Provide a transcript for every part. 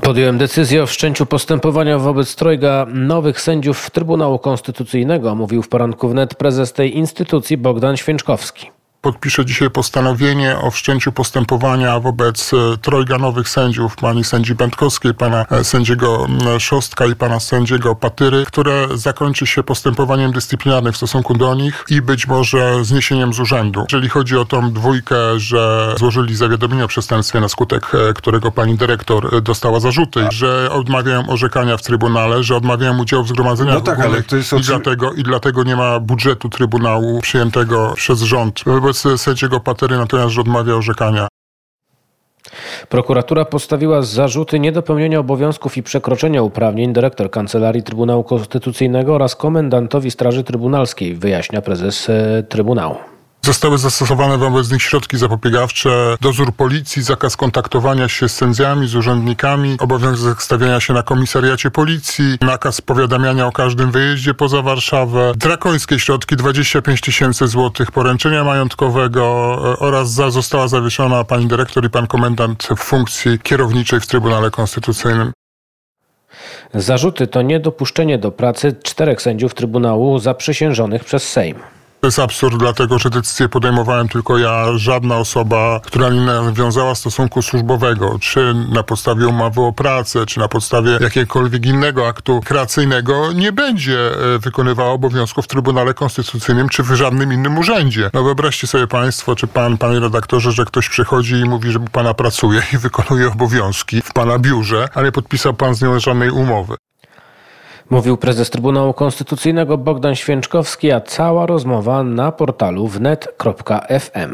Podjąłem decyzję o wszczęciu postępowania wobec trojga nowych sędziów Trybunału Konstytucyjnego, mówił w poranku wnet prezes tej instytucji Bogdan Święczkowski. Podpiszę dzisiaj postanowienie o wszczęciu postępowania wobec trojga nowych sędziów, pani sędzi Będkowskiej, pana sędziego Szostka i pana sędziego Patyry, które zakończy się postępowaniem dyscyplinarnym w stosunku do nich i być może zniesieniem z urzędu. Jeżeli chodzi o tą dwójkę, że złożyli zawiadomienie o przestępstwie, na skutek którego pani dyrektor dostała zarzuty, że odmawiają orzekania w Trybunale, że odmawiają udziału w zgromadzeniach ogólnych i dlatego nie ma budżetu Trybunału przyjętego przez rząd. Wobec sędziego Patyry natomiast odmawia orzekania. Prokuratura postawiła zarzuty niedopełnienia obowiązków i przekroczenia uprawnień dyrektor Kancelarii Trybunału Konstytucyjnego oraz komendantowi Straży Trybunalskiej, wyjaśnia prezes Trybunału. Zostały zastosowane wobec nich środki zapobiegawcze, dozór policji, zakaz kontaktowania się z sędziami, z urzędnikami, obowiązek stawiania się na komisariacie policji, nakaz powiadamiania o każdym wyjeździe poza Warszawę, drakońskie środki 25 000 złotych poręczenia majątkowego oraz została zawieszona pani dyrektor i pan komendant w funkcji kierowniczej w Trybunale Konstytucyjnym. Zarzuty to niedopuszczenie do pracy 4 sędziów Trybunału zaprzysiężonych przez Sejm. To jest absurd, dlatego że decyzję podejmowałem tylko ja, żadna osoba, która nie nawiązała stosunku służbowego, czy na podstawie umowy o pracę, czy na podstawie jakiegokolwiek innego aktu kreacyjnego, nie będzie wykonywała obowiązków w Trybunale Konstytucyjnym, czy w żadnym innym urzędzie. No wyobraźcie sobie państwo, czy panie redaktorze, że ktoś przychodzi i mówi, że u pana pracuje i wykonuje obowiązki w pana biurze, a nie podpisał pan z nią żadnej umowy. Mówił prezes Trybunału Konstytucyjnego Bogdan Święczkowski, a cała rozmowa na portalu wnet.fm.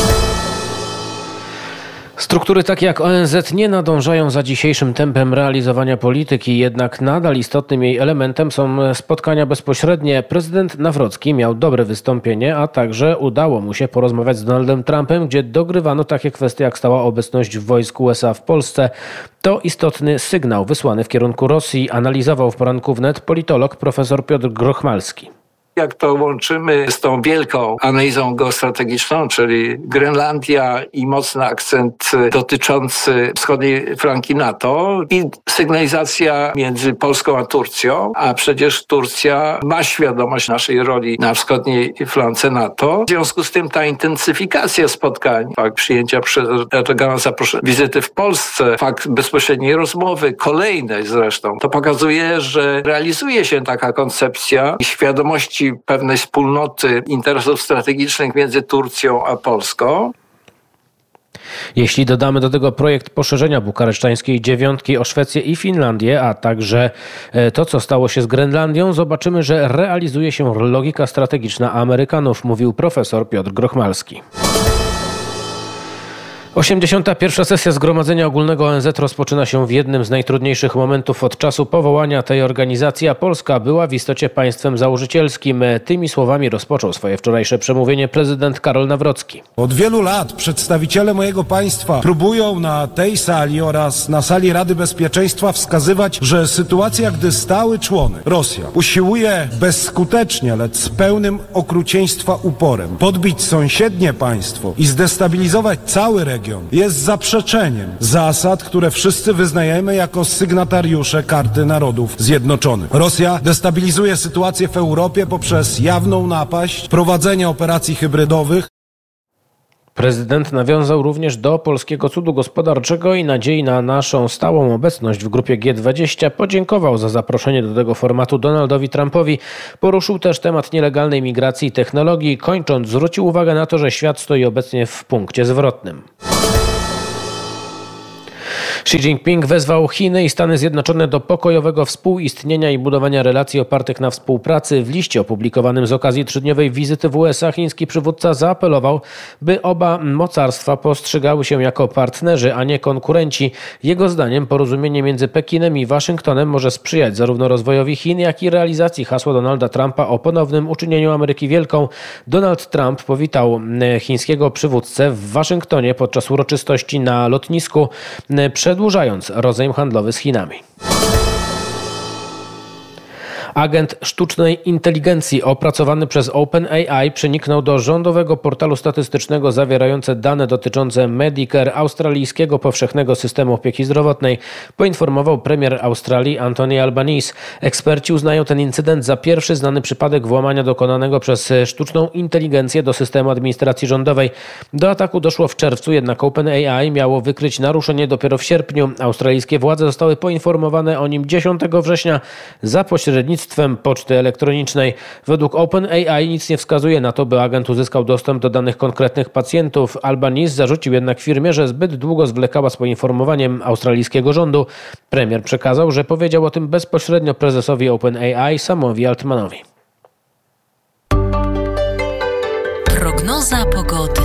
Struktury takie jak ONZ nie nadążają za dzisiejszym tempem realizowania polityki, jednak nadal istotnym jej elementem są spotkania bezpośrednie. Prezydent Nawrocki miał dobre wystąpienie, a także udało mu się porozmawiać z Donaldem Trumpem, gdzie dogrywano takie kwestie jak stała obecność wojsk USA w Polsce. To istotny sygnał wysłany w kierunku Rosji, analizował w poranku wnet politolog profesor Piotr Grochmalski. Jak to łączymy z tą wielką analizą geostrategiczną, czyli Grenlandia i mocny akcent dotyczący wschodniej flanki NATO i sygnalizacja między Polską a Turcją, a przecież Turcja ma świadomość naszej roli na wschodniej flance NATO. W związku z tym ta intensyfikacja spotkań, fakt przyjęcia przez Erdogana wizyty w Polsce, fakt bezpośredniej rozmowy, kolejnej zresztą, to pokazuje, że realizuje się taka koncepcja i świadomości pewnej wspólnoty interesów strategicznych między Turcją a Polską. Jeśli dodamy do tego projekt poszerzenia bukaresztańskiej dziewiątki o Szwecję i Finlandię, a także to, co stało się z Grenlandią, zobaczymy, że realizuje się logika strategiczna Amerykanów, mówił profesor Piotr Grochmalski. 81. sesja Zgromadzenia Ogólnego ONZ rozpoczyna się w jednym z najtrudniejszych momentów od czasu powołania tej organizacji, a Polska była w istocie państwem założycielskim. Tymi słowami rozpoczął swoje wczorajsze przemówienie prezydent Karol Nawrocki. Od wielu lat przedstawiciele mojego państwa próbują na tej sali oraz na sali Rady Bezpieczeństwa wskazywać, że sytuacja, gdy stały członek Rosja usiłuje bezskutecznie, lecz z pełnym okrucieństwa uporem podbić sąsiednie państwo i zdestabilizować cały region, jest zaprzeczeniem zasad, które wszyscy wyznajemy jako sygnatariusze Karty Narodów Zjednoczonych. Rosja destabilizuje sytuację w Europie poprzez jawną napaść, prowadzenie operacji hybrydowych. Prezydent nawiązał również do polskiego cudu gospodarczego i nadziei na naszą stałą obecność w grupie G20. Podziękował za zaproszenie do tego formatu Donaldowi Trumpowi. Poruszył też temat nielegalnej migracji i technologii. Kończąc, zwrócił uwagę na to, że świat stoi obecnie w punkcie zwrotnym. Xi Jinping wezwał Chiny i Stany Zjednoczone do pokojowego współistnienia i budowania relacji opartych na współpracy. W liście opublikowanym z okazji 3-dniowej wizyty w USA chiński przywódca zaapelował, by oba mocarstwa postrzegały się jako partnerzy, a nie konkurenci. Jego zdaniem porozumienie między Pekinem i Waszyngtonem może sprzyjać zarówno rozwojowi Chin, jak i realizacji hasła Donalda Trumpa o ponownym uczynieniu Ameryki wielką. Donald Trump powitał chińskiego przywódcę w Waszyngtonie podczas uroczystości na lotnisku, przedłużając rozejm handlowy z Chinami. Agent sztucznej inteligencji opracowany przez OpenAI przeniknął do rządowego portalu statystycznego zawierające dane dotyczące Medicare, australijskiego powszechnego systemu opieki zdrowotnej, poinformował premier Australii Anthony Albanese. Eksperci uznają ten incydent za pierwszy znany przypadek włamania dokonanego przez sztuczną inteligencję do systemu administracji rządowej. Do ataku doszło w czerwcu, jednak OpenAI miało wykryć naruszenie dopiero w sierpniu. Australijskie władze zostały poinformowane o nim 10 września za pośrednictwem poczty elektronicznej. Według OpenAI nic nie wskazuje na to, by agent uzyskał dostęp do danych konkretnych pacjentów. Albanese zarzucił jednak firmie, że zbyt długo zwlekała z poinformowaniem australijskiego rządu. Premier przekazał, że powiedział o tym bezpośrednio prezesowi OpenAI Samowi Altmanowi. Prognoza pogody.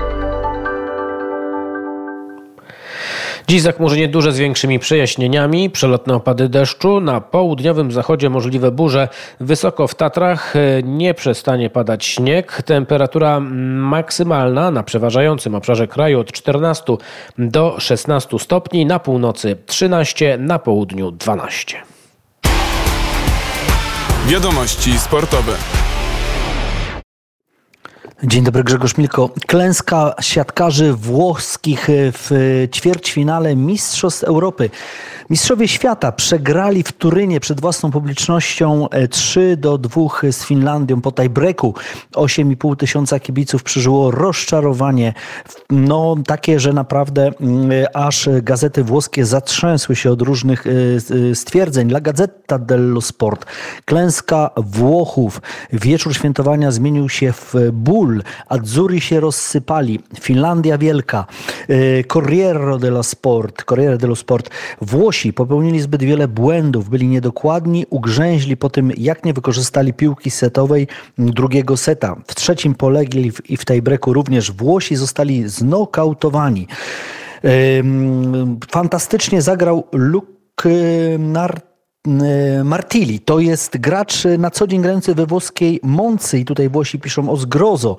Dziś zachmurzenie duże z większymi przejaśnieniami, przelotne opady deszczu, na południowym zachodzie możliwe burze. Wysoko w Tatrach nie przestanie padać śnieg. Temperatura maksymalna na przeważającym obszarze kraju od 14 do 16 stopni, na północy 13, na południu 12. Wiadomości sportowe. Dzień dobry, Grzegorz Milko. Klęska siatkarzy włoskich w ćwierćfinale Mistrzostw Europy. Mistrzowie świata przegrali w Turynie przed własną publicznością 3-2 z Finlandią po tiebreaku. 8,5 tysiąca kibiców przeżyło rozczarowanie. No takie, że naprawdę aż gazety włoskie zatrzęsły się od różnych stwierdzeń. La Gazzetta dello Sport. Klęska Włochów. Wieczór świętowania zmienił się w ból. Azzurri się rozsypali. Finlandia wielka. Corriere dello Sport. Włosi popełnili zbyt wiele błędów, byli niedokładni, ugrzęźli po tym, jak nie wykorzystali piłki setowej drugiego seta. W trzecim polegli i w tiebreaku również Włosi zostali znokautowani. Fantastycznie zagrał Luke Martilli. To jest gracz na co dzień grający we włoskiej Moncy i tutaj Włosi piszą o zgrozo.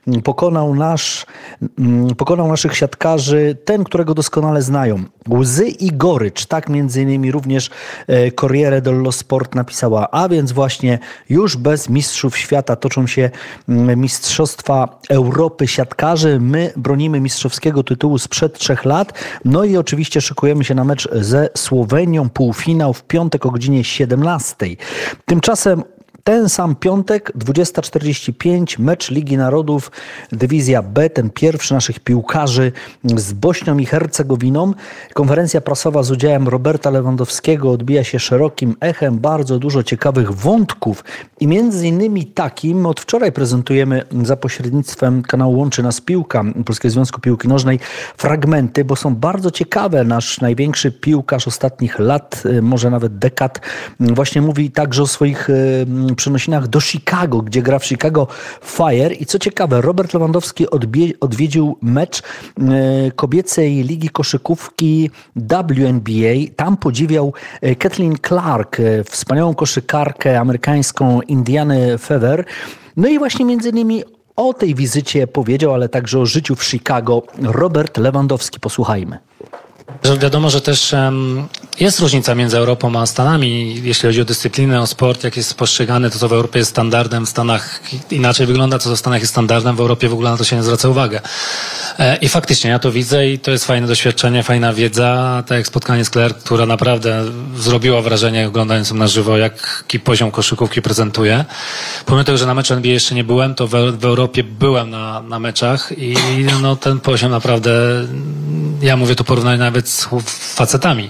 Pokonał naszych siatkarzy, ten, którego doskonale znają. Łzy i gorycz, tak między innymi również Corriere dello Sport napisała. A więc właśnie już bez mistrzów świata toczą się Mistrzostwa Europy siatkarzy. My bronimy mistrzowskiego tytułu sprzed 3 lat. No i oczywiście szykujemy się na mecz ze Słowenią, półfinał w piątek o godzinie 17. Tymczasem ten sam piątek, 20:45, mecz Ligi Narodów, dywizja B, ten pierwszy naszych piłkarzy z Bośnią i Hercegowiną. Konferencja prasowa z udziałem Roberta Lewandowskiego odbija się szerokim echem, bardzo dużo ciekawych wątków i między innymi takim, od wczoraj prezentujemy za pośrednictwem kanału Łączy Nas Piłka, Polskiego Związku Piłki Nożnej, fragmenty, bo są bardzo ciekawe. Nasz największy piłkarz ostatnich lat, może nawet dekad, właśnie mówi także o swoich przenosinach do Chicago, gdzie gra w Chicago Fire. I co ciekawe, Robert Lewandowski odwiedził mecz kobiecej ligi koszykówki WNBA. Tam podziwiał Kathleen Clark, wspaniałą koszykarkę amerykańską Indiany Feather. No i właśnie między innymi o tej wizycie powiedział, ale także o życiu w Chicago Robert Lewandowski. Posłuchajmy. Wiadomo, że też jest różnica między Europą a Stanami, jeśli chodzi o dyscyplinę, o sport, jak jest postrzegany, to co w Europie jest standardem, w Stanach inaczej wygląda, to co w Stanach jest standardem, w Europie w ogóle na to się nie zwraca uwagę. I faktycznie ja to widzę i to jest fajne doświadczenie, fajna wiedza, tak jak spotkanie z Claire, która naprawdę zrobiła wrażenie oglądając ją na żywo, jaki poziom koszykówki prezentuje. Pomimo tego, że na meczu NBA jeszcze nie byłem, to w Europie byłem na meczach i no, ten poziom naprawdę, ja mówię to porównanie nawet z facetami.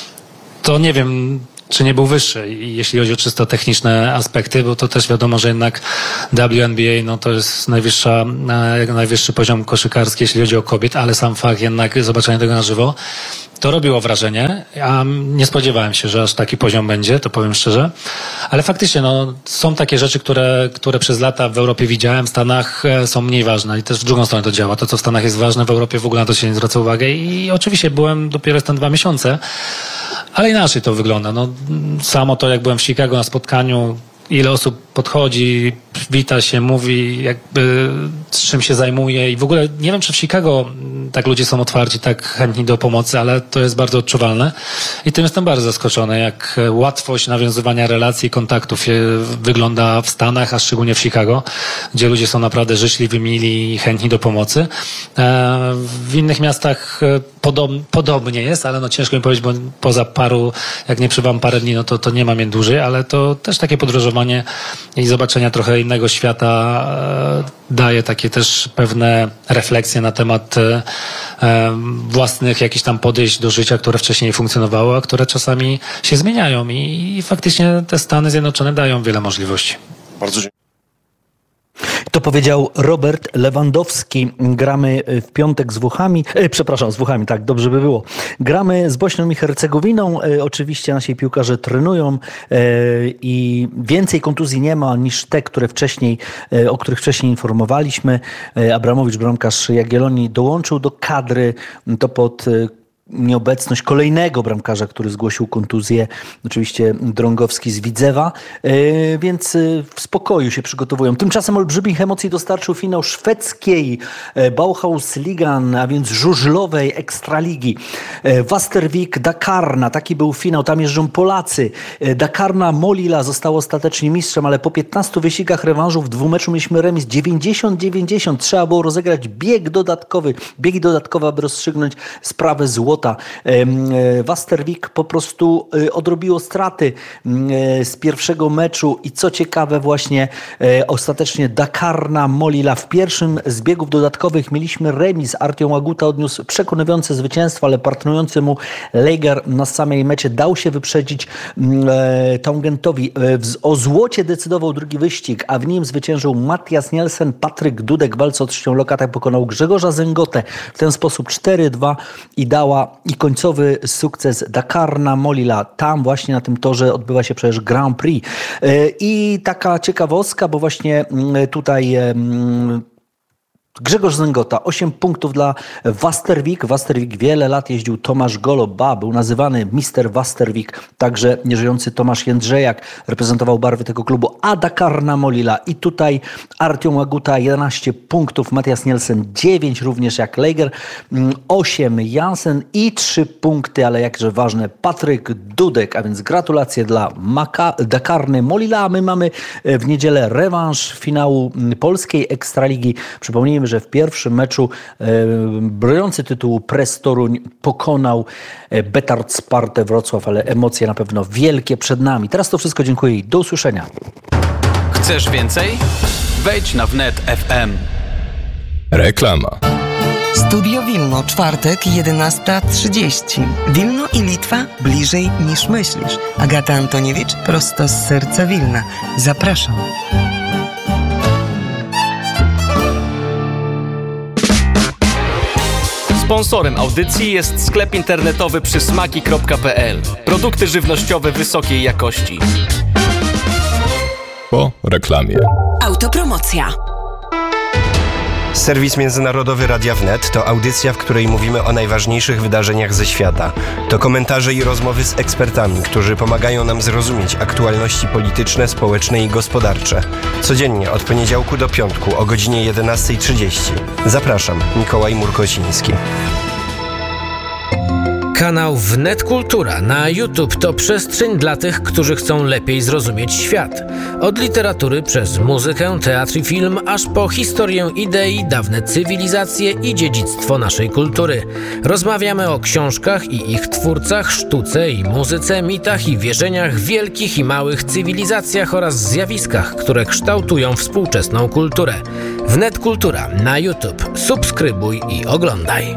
To nie wiem, czy nie był wyższy, jeśli chodzi o czysto techniczne aspekty, bo to też wiadomo, że jednak WNBA no to jest najwyższy poziom koszykarski, jeśli chodzi o kobiet, ale sam fakt jednak zobaczenia tego na żywo, to robiło wrażenie, a nie spodziewałem się, że aż taki poziom będzie, to powiem szczerze, ale faktycznie no, są takie rzeczy, które przez lata w Europie widziałem, w Stanach są mniej ważne i też w drugą stronę to działa. To, co w Stanach jest ważne, w Europie w ogóle na to się nie zwraca uwagę i oczywiście byłem dopiero tam 2 miesiące, ale inaczej to wygląda. No, samo to, jak byłem w Chicago na spotkaniu, ile osób podchodzi, wita się, mówi jakby z czym się zajmuje i w ogóle nie wiem, czy w Chicago tak ludzie są otwarci, tak chętni do pomocy, ale to jest bardzo odczuwalne i tym jestem bardzo zaskoczony, jak łatwość nawiązywania relacji, kontaktów wygląda w Stanach, a szczególnie w Chicago, gdzie ludzie są naprawdę życzliwi, mili i chętni do pomocy. W innych miastach podobnie jest, ale no ciężko mi powiedzieć, bo poza jak nie przybywam parę dni, no to nie mam je dłużej, ale to też takie podróżowanie i zobaczenia trochę innego świata daje takie też pewne refleksje na temat własnych jakichś tam podejść do życia, które wcześniej funkcjonowały, a które czasami się zmieniają i faktycznie te Stany Zjednoczone dają wiele możliwości. Bardzo dziękuję. To powiedział Robert Lewandowski. Gramy w piątek z Włochami. Z Włochami, tak, dobrze by było. Gramy z Bośnią i Hercegowiną. Oczywiście nasi piłkarze trenują i więcej kontuzji nie ma niż te, o których wcześniej informowaliśmy. Abramowicz, bramkarz Jagiellonii, dołączył do kadry. To pod nieobecność kolejnego bramkarza, który zgłosił kontuzję, oczywiście Drągowski z Widzewa, więc w spokoju się przygotowują. Tymczasem olbrzymich emocji dostarczył finał szwedzkiej Bauhaus-Ligan, a więc żużlowej Ekstraligi. Wastervik, Dakarna, taki był finał, tam jeżdżą Polacy. Dakarna Molila został ostatecznie mistrzem, ale po 15 wyścigach rewanżu w dwumeczu mieliśmy remis 90-90. Trzeba było rozegrać biegi dodatkowe, aby rozstrzygnąć sprawę złota. Wastervik po prostu odrobiło straty z pierwszego meczu i co ciekawe właśnie ostatecznie Dakarna Molila w pierwszym z biegów dodatkowych mieliśmy remis. Artyom Łaguta odniósł przekonujące zwycięstwo, ale partnerujący mu Leger na samej mecie dał się wyprzedzić Taungentowi. O złocie decydował drugi wyścig, a w nim zwyciężył Mattias Nielsen. Patryk Dudek w walce o trzecią lokatę pokonał Grzegorza Zęgotę. W ten sposób 4-2 i końcowy sukces Dakarna Molila. Tam właśnie na tym torze odbywa się przecież Grand Prix. I taka ciekawostka, bo właśnie tutaj Grzegorz Zęgota, 8 punktów dla Wastervik. Wastervik wiele lat jeździł Tomasz Goloba, był nazywany Mister Wastervik, także nieżyjący Tomasz Jędrzejak reprezentował barwy tego klubu, a Dakarna Molila. I tutaj Artyom Łaguta 11 punktów, Mattias Nielsen 9, również jak Leger, 8 Jansen i 3 punkty, ale jakże ważne, Patryk Dudek, a więc gratulacje dla Dakarny Molila, a my mamy w niedzielę rewanż finału polskiej Ekstraligi. Przypomnijmy, że w pierwszym meczu broniący tytułu Press Toruń pokonał Betard Spartę Wrocław, ale emocje na pewno wielkie przed nami. Teraz to wszystko, dziękuję i do usłyszenia. Chcesz więcej? Wejdź na wnet FM. Reklama. Studio Wilno, czwartek, 11:30. Wilno i Litwa bliżej niż myślisz. Agata Antoniewicz, prosto z serca Wilna. Zapraszam. Sponsorem audycji jest sklep internetowy przysmaki.pl. Produkty żywnościowe wysokiej jakości. Po reklamie. Autopromocja. Serwis międzynarodowy Radia Wnet to audycja, w której mówimy o najważniejszych wydarzeniach ze świata. To komentarze i rozmowy z ekspertami, którzy pomagają nam zrozumieć aktualności polityczne, społeczne i gospodarcze. Codziennie od poniedziałku do piątku o godzinie 11:30. Zapraszam, Mikołaj Murkociński. Kanał Wnet Kultura na YouTube to przestrzeń dla tych, którzy chcą lepiej zrozumieć świat. Od literatury przez muzykę, teatr i film, aż po historię idei, dawne cywilizacje i dziedzictwo naszej kultury. Rozmawiamy o książkach i ich twórcach, sztuce i muzyce, mitach i wierzeniach, wielkich i małych cywilizacjach oraz zjawiskach, które kształtują współczesną kulturę. Wnet Kultura na YouTube. Subskrybuj i oglądaj.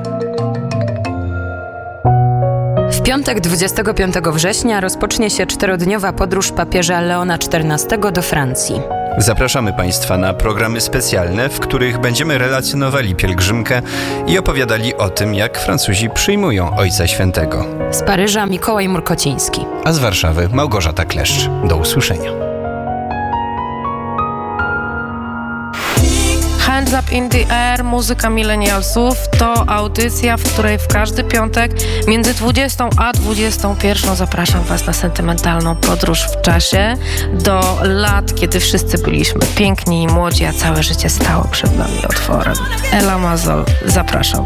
W piątek 25 września rozpocznie się 4-dniowa podróż papieża Leona XIV do Francji. Zapraszamy Państwa na programy specjalne, w których będziemy relacjonowali pielgrzymkę i opowiadali o tym, jak Francuzi przyjmują Ojca Świętego. Z Paryża Mikołaj Murkociński. A z Warszawy Małgorzata Kleszcz. Do usłyszenia. Hands Up in the Air, muzyka millennialsów to audycja, w której w każdy piątek między 20 a 21 zapraszam Was na sentymentalną podróż w czasie do lat, kiedy wszyscy byliśmy piękni i młodzi, a całe życie stało przed nami otworem. Ela Mazol, zapraszam.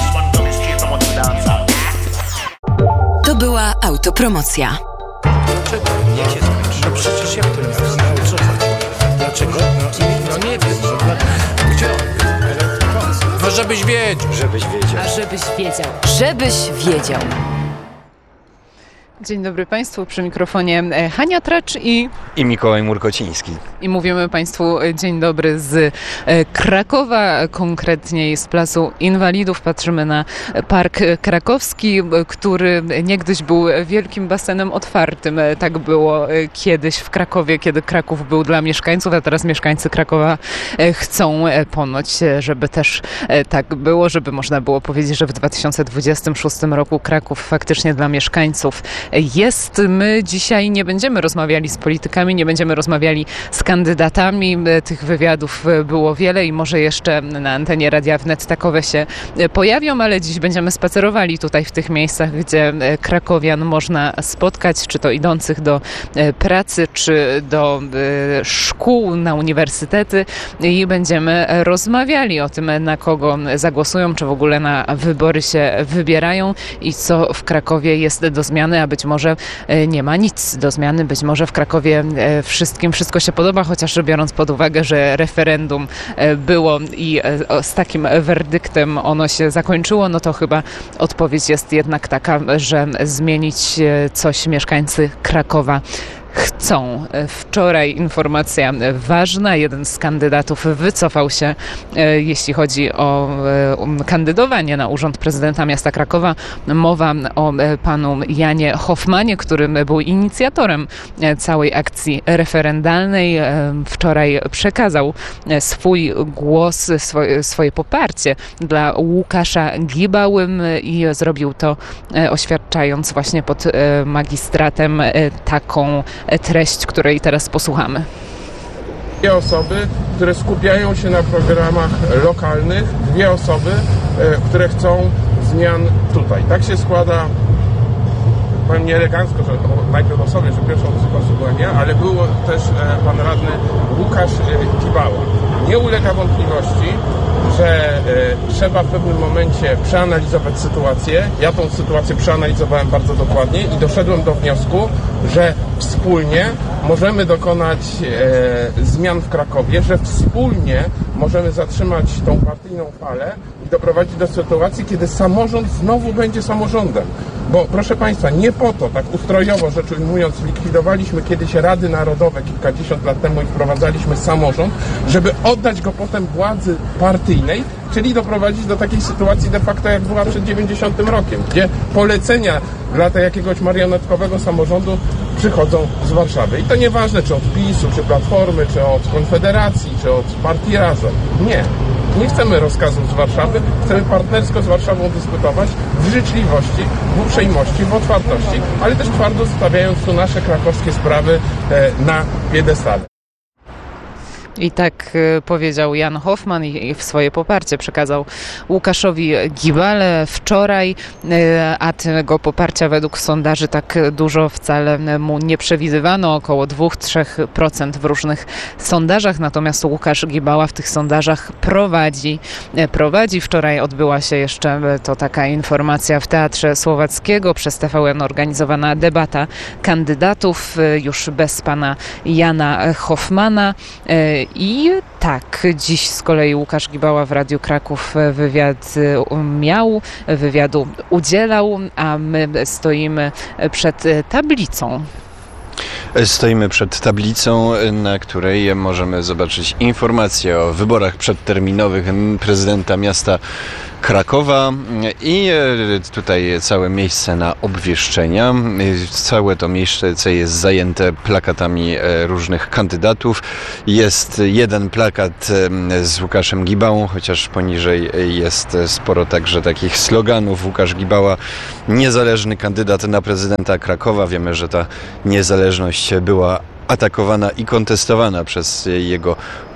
To była autopromocja. No przecież jak to nie jest? Dlaczego? No nie wiem. Gdzie on? No żebyś wiedział. Żebyś wiedział. Dzień dobry Państwu, przy mikrofonie Hania Tracz i Mikołaj Murkociński. I mówimy Państwu dzień dobry z Krakowa, konkretnie z Placu Inwalidów. Patrzymy na Park Krakowski, który niegdyś był wielkim basenem otwartym. Tak było kiedyś w Krakowie, kiedy Kraków był dla mieszkańców, a teraz mieszkańcy Krakowa chcą ponoć, żeby też tak było, żeby można było powiedzieć, że w 2026 roku Kraków faktycznie dla mieszkańców jest. My dzisiaj nie będziemy rozmawiali z politykami, nie będziemy rozmawiali z kandydatami. Tych wywiadów było wiele i może jeszcze na antenie Radia Wnet takowe się pojawią, ale dziś będziemy spacerowali tutaj w tych miejscach, gdzie krakowian można spotkać, czy to idących do pracy, czy do szkół, na uniwersytety i będziemy rozmawiali o tym, na kogo zagłosują, czy w ogóle na wybory się wybierają i co w Krakowie jest do zmiany, a być może nie ma nic do zmiany. Być może w Krakowie wszystkim wszystko się podoba, chociaż biorąc pod uwagę, że referendum było i z takim werdyktem ono się zakończyło, no to chyba odpowiedź jest jednak taka, że zmienić coś mieszkańcy Krakowa chcą. Wczoraj informacja ważna. Jeden z kandydatów wycofał się, jeśli chodzi o kandydowanie na urząd prezydenta miasta Krakowa. Mowa o panu Janie Hoffmanie, który był inicjatorem całej akcji referendalnej. Wczoraj przekazał swój głos, swoje poparcie dla Łukasza Gibały i zrobił to oświadczając właśnie pod magistratem taką treść, której teraz posłuchamy. Dwie osoby, które skupiają się na programach lokalnych, dwie osoby, które chcą zmian tutaj. Tak się składa, powiem nieelegancko, że najpierw o sobie, że pierwszą z tych osób byłem ja, ale był też pan radny Łukasz Gibała. Nie ulega wątpliwości, że trzeba w pewnym momencie przeanalizować sytuację. Ja tą sytuację przeanalizowałem bardzo dokładnie i doszedłem do wniosku, że wspólnie możemy dokonać zmian w Krakowie, że wspólnie możemy zatrzymać tą partyjną falę i doprowadzić do sytuacji, kiedy samorząd znowu będzie samorządem. Bo proszę Państwa, nie po to, tak ustrojowo rzecz ujmując, likwidowaliśmy kiedyś Rady Narodowe kilkadziesiąt lat temu i wprowadzaliśmy samorząd, żeby oddać go potem władzy partyjnej, czyli doprowadzić do takiej sytuacji de facto jak była przed 90 rokiem, gdzie polecenia dla jakiegoś marionetkowego samorządu przychodzą z Warszawy. I to nieważne, czy od PiS-u, czy Platformy, czy od Konfederacji, czy od partii Razem. Nie. Nie chcemy rozkazów z Warszawy, chcemy partnersko z Warszawą dyskutować w życzliwości, w uprzejmości, w otwartości, ale też twardo stawiając tu nasze krakowskie sprawy na piedestale. I tak powiedział Jan Hoffman i w swoje poparcie przekazał Łukaszowi Gibale wczoraj, a tego poparcia według sondaży tak dużo wcale mu nie przewidywano, około 2-3% w różnych sondażach, natomiast Łukasz Gibała w tych sondażach prowadzi. Wczoraj odbyła się jeszcze, to taka informacja, w Teatrze Słowackiego przez TVN organizowana debata kandydatów, już bez pana Jana Hoffmana. I tak, dziś z kolei Łukasz Gibała w Radiu Kraków wywiadu udzielał, a my stoimy przed tablicą. Stoimy przed tablicą, na której możemy zobaczyć informacje o wyborach przedterminowych prezydenta miasta Krakowa i tutaj całe miejsce na obwieszczenia. Całe to miejsce jest zajęte plakatami różnych kandydatów. Jest jeden plakat z Łukaszem Gibałą, chociaż poniżej jest sporo także takich sloganów. Łukasz Gibała, niezależny kandydat na prezydenta Krakowa. Wiemy, że ta niezależność była atakowana i kontestowana przez jego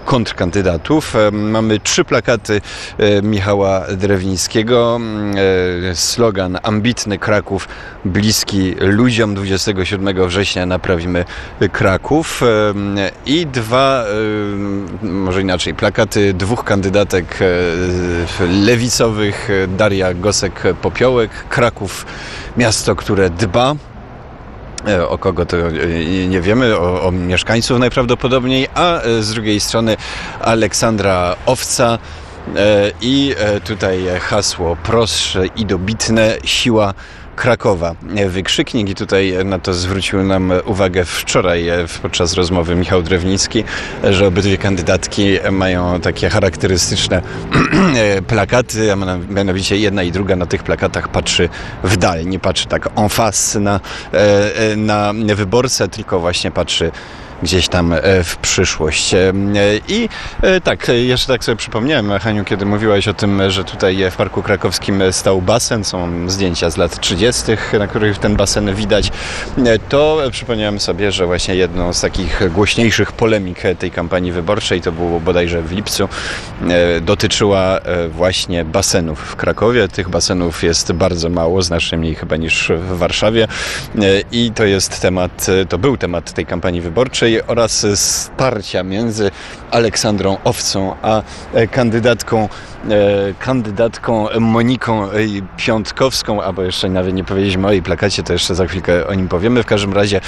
kontrkandydatów. Mamy 3 plakaty Michała Drewnińskiego. Slogan ambitny Kraków, bliski ludziom. 27 września naprawimy Kraków. I 2, może inaczej, plakaty 2 kandydatek lewicowych. Daria Gosek-Popiołek. Kraków, miasto, które dba. O kogo to nie wiemy, o mieszkańców najprawdopodobniej, a z drugiej strony Aleksandra Owca i tutaj hasło prostsze i dobitne: siła Krakowa. Wykrzyknik, i tutaj na to zwrócił nam uwagę wczoraj podczas rozmowy Michał Drewnicki, że obydwie kandydatki mają takie charakterystyczne plakaty, a mianowicie jedna i druga na tych plakatach patrzy w dal. Nie patrzy tak en face na wyborcę, tylko właśnie patrzy gdzieś tam w przyszłość. I tak, jeszcze tak sobie przypomniałem, Haniu, kiedy mówiłaś o tym, że tutaj w Parku Krakowskim stał basen, są zdjęcia z lat 30., na których ten basen widać, to przypomniałem sobie, że właśnie jedną z takich głośniejszych polemik tej kampanii wyborczej, to było bodajże w lipcu, dotyczyła właśnie basenów w Krakowie. Tych basenów jest bardzo mało, znacznie mniej chyba niż w Warszawie, i to był temat tej kampanii wyborczej oraz starcia między Aleksandrą Owcą a kandydatką Moniką Piątkowską, albo jeszcze nawet nie powiedzieliśmy o jej plakacie, to jeszcze za chwilkę o nim powiemy. W każdym razie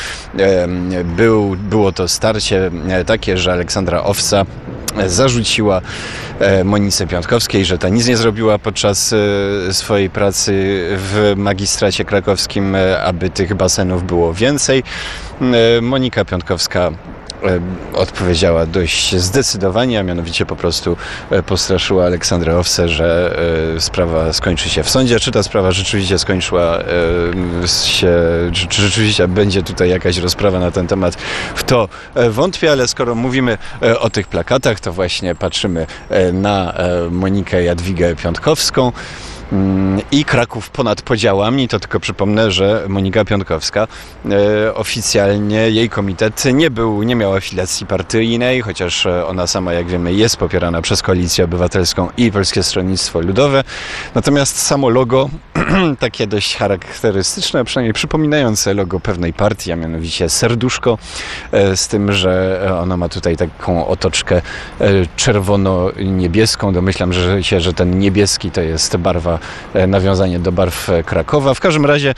było to starcie takie, że Aleksandra Owca zarzuciła Monice Piątkowskiej, że ta nic nie zrobiła podczas swojej pracy w magistracie krakowskim, aby tych basenów było więcej. Monika Piątkowska odpowiedziała dość zdecydowanie, a mianowicie po prostu postraszyła Aleksandrę Owcę, że sprawa skończy się w sądzie. Czy ta sprawa rzeczywiście skończyła się, czy rzeczywiście będzie tutaj jakaś rozprawa na ten temat, w to wątpię, ale skoro mówimy o tych plakatach, to właśnie patrzymy na Monikę Jadwigę Piątkowską i Kraków ponad podziałami. To tylko przypomnę, że Monika Piątkowska oficjalnie, jej komitet nie miał afilacji partyjnej, chociaż ona sama, jak wiemy, jest popierana przez Koalicję Obywatelską i Polskie Stronnictwo Ludowe. Natomiast samo logo, takie dość charakterystyczne, przynajmniej przypominające logo pewnej partii, a mianowicie serduszko, z tym, że ona ma tutaj taką otoczkę czerwono-niebieską. Domyślam się, że ten niebieski to jest nawiązanie do barw Krakowa. W każdym razie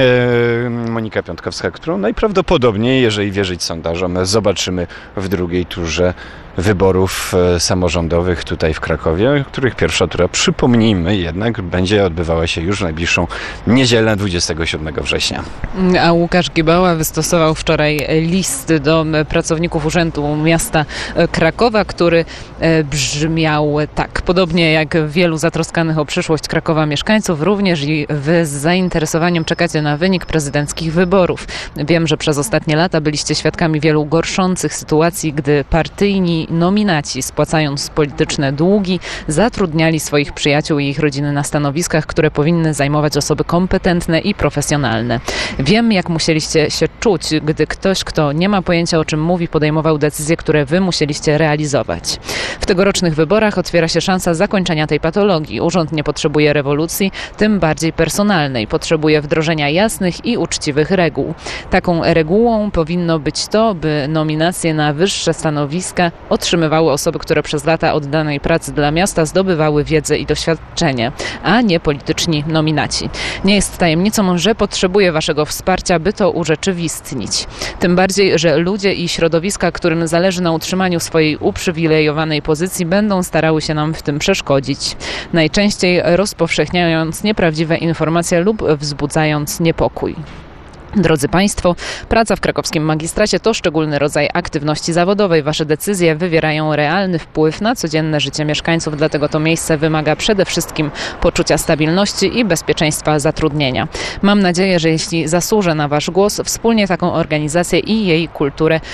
Monika Piątkowska, którą najprawdopodobniej, jeżeli wierzyć sondażom, zobaczymy w drugiej turze wyborów samorządowych tutaj w Krakowie, których pierwsza tura, przypomnijmy, jednak będzie odbywała się już w najbliższą niedzielę 27 września. A Łukasz Gibała wystosował wczoraj list do pracowników Urzędu Miasta Krakowa, który brzmiał tak: podobnie jak wielu zatroskanych o przyszłość Krakowa mieszkańców, również i wy z zainteresowaniem czekacie na wynik prezydenckich wyborów. Wiem, że przez ostatnie lata byliście świadkami wielu gorszących sytuacji, gdy partyjni nominaci, spłacając polityczne długi, zatrudniali swoich przyjaciół i ich rodziny na stanowiskach, które powinny zajmować osoby kompetentne i profesjonalne. Wiem, jak musieliście się czuć, gdy ktoś, kto nie ma pojęcia, o czym mówi, podejmował decyzje, które wy musieliście realizować. W tegorocznych wyborach otwiera się szansa zakończenia tej patologii. Urząd nie potrzebuje rewolucji, tym bardziej personalnej. Potrzebuje wdrożenia jasnych i uczciwych reguł. Taką regułą powinno być to, by nominacje na wyższe stanowiska otrzymywały osoby, które przez lata oddanej pracy dla miasta zdobywały wiedzę i doświadczenie, a nie polityczni nominaci. Nie jest tajemnicą, że potrzebuje waszego wsparcia, by to urzeczywistnić. Tym bardziej, że ludzie i środowiska, którym zależy na utrzymaniu swojej uprzywilejowanej pozycji, będą starały się nam w tym przeszkodzić. Najczęściej rozpowszechniając nieprawdziwe informacje lub wzbudzając niepokój. Drodzy Państwo, praca w krakowskim magistracie to szczególny rodzaj aktywności zawodowej. Wasze decyzje wywierają realny wpływ na codzienne życie mieszkańców, dlatego to miejsce wymaga przede wszystkim poczucia stabilności i bezpieczeństwa zatrudnienia. Mam nadzieję, że jeśli zasłużę na wasz głos, wspólnie taką organizację i jej kulturę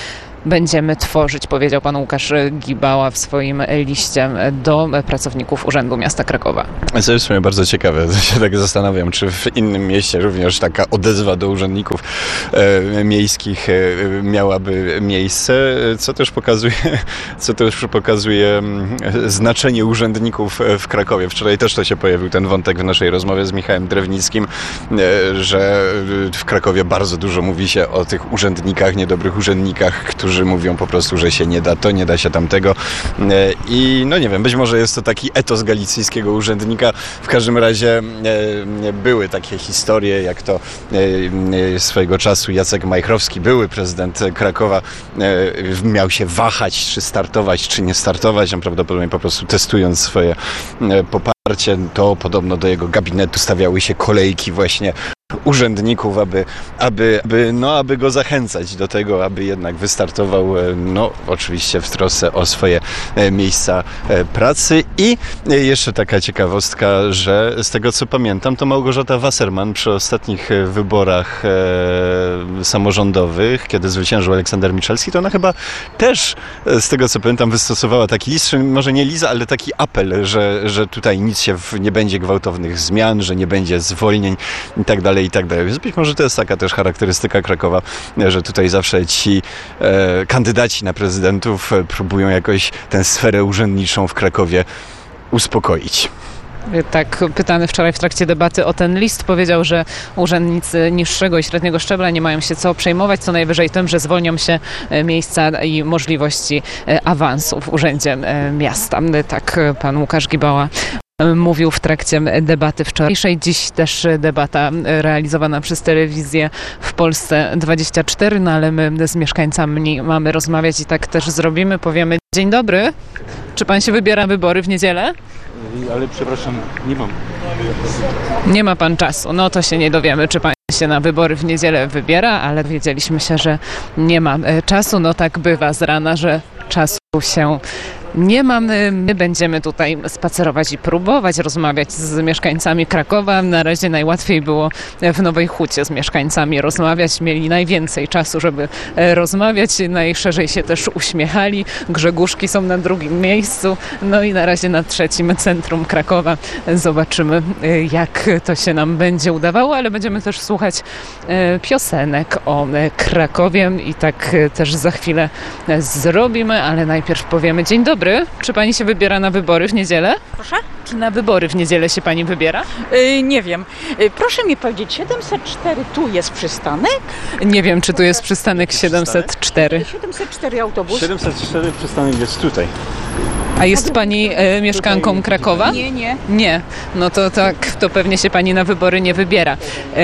będziemy tworzyć, powiedział pan Łukasz Gibała w swoim liście do pracowników Urzędu Miasta Krakowa. To jest w sumie bardzo ciekawe. Się tak zastanawiam, czy w innym mieście również taka odezwa do urzędników miejskich miałaby miejsce, co też pokazuje znaczenie urzędników w Krakowie. Wczoraj też to się pojawił ten wątek w naszej rozmowie z Michałem Drewnickim, że w Krakowie bardzo dużo mówi się o tych urzędnikach, niedobrych urzędnikach, którzy mówią po prostu, że się nie da to, nie da się tamtego. I no nie wiem, być może jest to taki etos galicyjskiego urzędnika. W każdym razie były takie historie, jak to swojego czasu Jacek Majchrowski, były prezydent Krakowa, miał się wahać, czy startować, czy nie startować. On prawdopodobnie po prostu testując swoje poparcie, to podobno do jego gabinetu stawiały się kolejki właśnie urzędników, aby go zachęcać do tego, aby jednak wystartował, oczywiście w trosce o swoje miejsca pracy. I jeszcze taka ciekawostka, że z tego co pamiętam, to Małgorzata Wasserman przy ostatnich wyborach samorządowych, kiedy zwyciężył Aleksander Michalski, to ona chyba też, z tego co pamiętam, wystosowała taki list, może nie liza, ale taki apel, że tutaj nic się nie będzie gwałtownych zmian, że nie będzie zwolnień i tak dalej. Więc być może to jest taka też charakterystyka Krakowa, że tutaj zawsze ci kandydaci na prezydentów próbują jakoś tę sferę urzędniczą w Krakowie uspokoić. Tak, pytany wczoraj w trakcie debaty o ten list, powiedział, że urzędnicy niższego i średniego szczebla nie mają się co przejmować, co najwyżej tym, że zwolnią się miejsca i możliwości awansu w Urzędzie Miasta. Tak pan Łukasz Gibała mówił w trakcie debaty wczorajszej. Dziś też debata realizowana przez telewizję w Polsce 24, ale my z mieszkańcami mamy rozmawiać i tak też zrobimy. Powiemy: dzień dobry, czy pan się wybiera na wybory w niedzielę? Ale przepraszam, nie mam. Nie ma pan czasu. No to się nie dowiemy, czy pan się na wybory w niedzielę wybiera, ale wiedzieliśmy się, że nie ma czasu. No tak bywa z rana, że czasu się nie mamy. My będziemy tutaj spacerować i próbować rozmawiać z mieszkańcami Krakowa. Na razie najłatwiej było w Nowej Hucie z mieszkańcami rozmawiać. Mieli najwięcej czasu, żeby rozmawiać. Najszerzej się też uśmiechali. Grzegórzki są na drugim miejscu. No i na razie na trzecim, centrum Krakowa. Zobaczymy, jak to się nam będzie udawało, ale będziemy też słuchać piosenek o Krakowie i tak też za chwilę zrobimy, ale najpierw powiemy: dzień dobry. Czy pani się wybiera na wybory w niedzielę? Proszę? Czy na wybory w niedzielę się pani wybiera? Nie wiem. Proszę mi powiedzieć, 704 tu jest przystanek? Nie wiem, czy tu jest przystanek 704. 704 autobus. 704 przystanek jest tutaj. A jest pani mieszkanką Krakowa? Nie. Nie. No to tak, to pewnie się pani na wybory nie wybiera.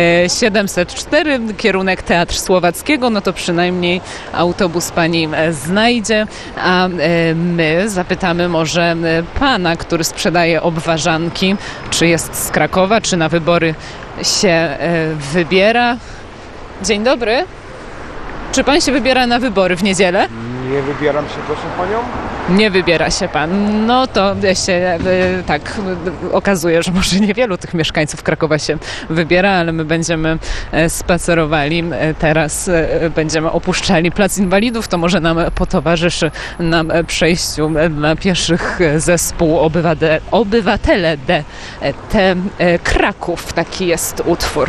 704, kierunek Teatr Słowackiego, no to przynajmniej autobus pani znajdzie. A my zapytamy może pana, który sprzedaje obwarzanki, czy jest z Krakowa, czy na wybory się wybiera. Dzień dobry. Czy pan się wybiera na wybory w niedzielę? Nie wybieram się, proszę panią. Nie wybiera się pan. No to się tak okazuje, że może niewielu tych mieszkańców Krakowa się wybiera, ale my będziemy spacerowali. Teraz będziemy opuszczali Plac Inwalidów. To może nam potowarzyszy na przejściu dla pieszych zespół Obywatele D. Kraków. Taki jest utwór.